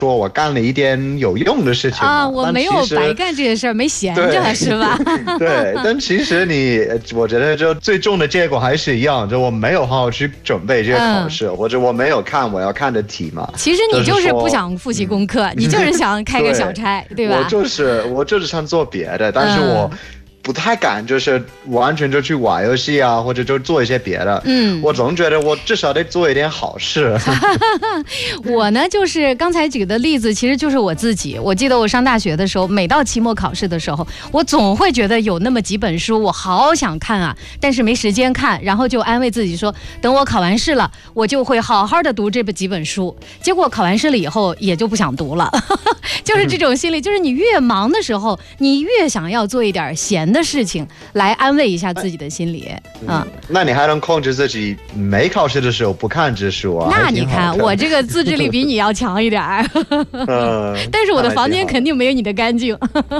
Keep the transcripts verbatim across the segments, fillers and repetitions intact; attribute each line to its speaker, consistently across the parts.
Speaker 1: 说我干了一点有用的事情
Speaker 2: 啊，我没有白干这些事儿，没闲着是吧？
Speaker 1: 对，但其实你，我觉得就最终的结果还是一样，就我没有好好去准备这些考试，嗯、或者我没有看我要看的题嘛。
Speaker 2: 其实你就是不想复习功课，嗯、你就是想开个小差，对, 对吧？
Speaker 1: 我就是我就是想做别的，但是我。嗯不太敢，就是完全就去玩游戏啊，或者就做一些别的。嗯，我总觉得我至少得做一点好事。
Speaker 2: 我呢，就是刚才举的例子，其实就是我自己。我记得我上大学的时候，每到期末考试的时候，我总会觉得有那么几本书，我好想看啊，但是没时间看，然后就安慰自己说，等我考完试了，我就会好好的读这几本书。结果考完试了以后，也就不想读了。就是这种心理，就是你越忙的时候，你越想要做一点闲的事情来安慰一下自己的心理。嗯，
Speaker 1: 那你还能控制自己没考试的时候不看这书啊？
Speaker 2: 那你看我这个自制力比你要强一点儿。嗯，但是我的房间肯定没有你的干净。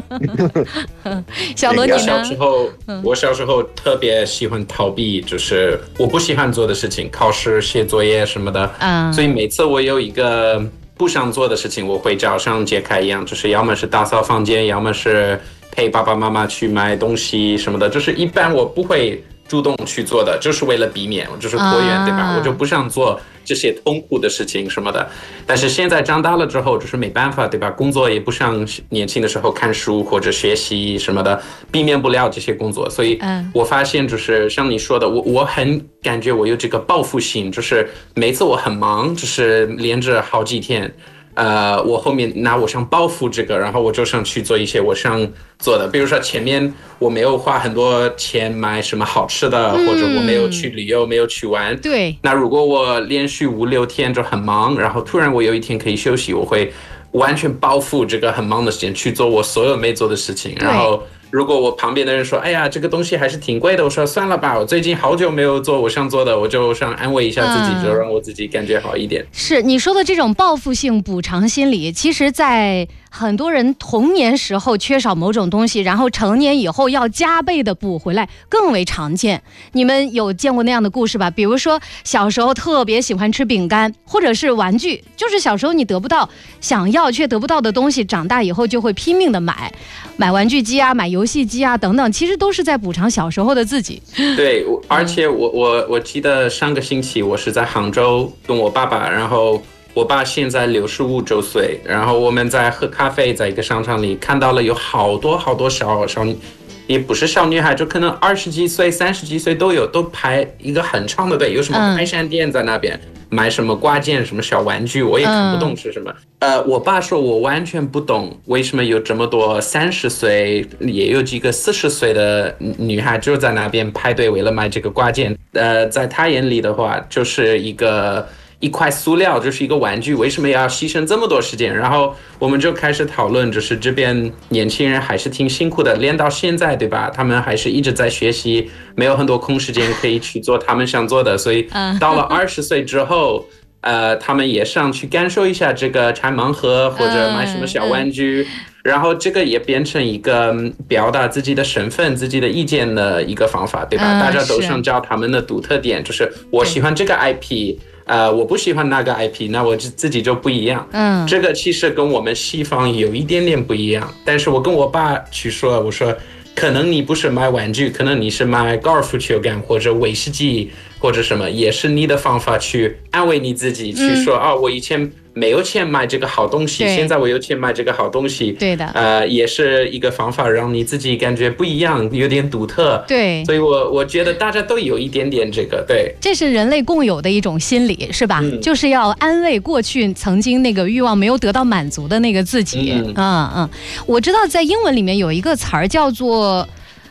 Speaker 2: 小罗，你呢？
Speaker 3: 我小时候，我小时候特别喜欢逃避，就是我不喜欢做的事情，考试、写作业什么的。嗯，所以每次我有一个不想做的事情，我会早上解开一样，就是要么是打扫房间，要么是陪爸爸妈妈去买东西什么的，就是一般我不会主动去做的，就是为了避免，就是拖延，啊、对吧？我就不想做这些痛苦的事情什么的。但是现在长大了之后，就是没办法，对吧？工作也不像年轻的时候看书或者学习什么的，避免不了这些工作。所以我发现，就是像你说的，我我很感觉我有这个报复心，就是每次我很忙，就是连着好几天。呃，我后面拿我想报复这个，然后我就想去做一些我想做的，比如说前面我没有花很多钱买什么好吃的，嗯、或者我没有去旅游，没有去玩。
Speaker 2: 对。
Speaker 3: 那如果我连续五六天就很忙，然后突然我有一天可以休息，我会完全报复这个很忙的时间去做我所有没做的事情，然后。如果我旁边的人说，哎呀，这个东西还是挺贵的，我说算了吧，我最近好久没有做我想做的，我就想安慰一下自己，嗯、就让我自己感觉好一点。
Speaker 2: 是你说的这种报复性补偿心理，其实在很多人童年时候缺少某种东西，然后成年以后要加倍的补回来，更为常见。你们有见过那样的故事吧？比如说小时候特别喜欢吃饼干，或者是玩具，就是小时候你得不到，想要却得不到的东西，长大以后就会拼命的买，买玩具机啊，买游戏机啊等等，其实都是在补偿小时候的自己。
Speaker 3: 对，而且我我我记得上个星期我是在杭州跟我爸爸，然后。我爸现在六十五周岁，然后我们在喝咖啡，在一个商场里看到了有好多好多小小，也不是小女孩，就可能二十几岁、三十几岁都有，都排一个很长的队，有什么快餐店在那边、嗯、买什么挂件、什么小玩具，我也看不懂是什么。嗯、呃，我爸说我完全不懂为什么有这么多三十岁，也有几个四十岁的女孩就在那边排队为了买这个挂件。呃，在他眼里的话，就是一个。一块塑料就是一个玩具，为什么要牺牲这么多时间？然后我们就开始讨论，就是这边年轻人还是挺辛苦的，练到现在，对吧？他们还是一直在学习，没有很多空时间可以去做他们想做的，所以到了二十岁之后，呃，他们也上去感受一下这个拆盲盒或者买什么小玩具。然后这个也变成一个表达自己的身份、自己的意见的一个方法，对吧？嗯、大家都想找他们的独特点，就是我喜欢这个 I P， 呃，我不喜欢那个 I P， 那我自己就不一样。嗯，这个其实跟我们西方有一点点不一样。但是我跟我爸去说，我说可能你不是买玩具，可能你是买高尔夫球杆或者威士忌或者什么，也是你的方法去安慰你自己，去说啊、嗯哦，我以前。没有钱买这个好东西，现在我有钱买这个好东西，
Speaker 2: 对的，
Speaker 3: 呃，也是一个方法，让你自己感觉不一样，有点独特。
Speaker 2: 对，
Speaker 3: 所以我我觉得大家都有一点点这个，对，
Speaker 2: 这是人类共有的一种心理，是吧？嗯、就是要安慰过去曾经那个欲望没有得到满足的那个自己。嗯嗯嗯，我知道在英文里面有一个词儿叫做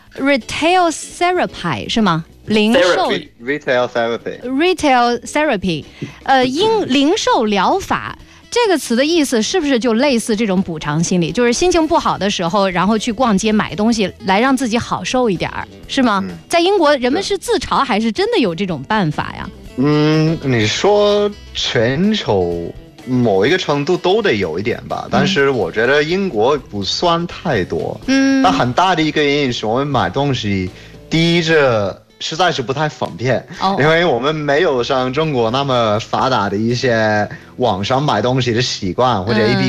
Speaker 2: retail therapy， 是吗？零售
Speaker 1: retail therapy
Speaker 2: retail therapy， 呃，因零售疗法这个词的意思是不是就类似这种补偿心理？就是心情不好的时候，然后去逛街买东西来让自己好受一点，是吗？嗯、在英国，人们是自嘲还是真的有这种办法呀？
Speaker 1: 嗯，你说全球某一个程度都得有一点吧，但是我觉得英国不算太多。嗯，那很大的一个原因是我们买东西，第一是实在是不太方便，
Speaker 2: 哦、
Speaker 1: 因为我们没有像中国那么发达的一些网上买东西的习惯或者 A P P。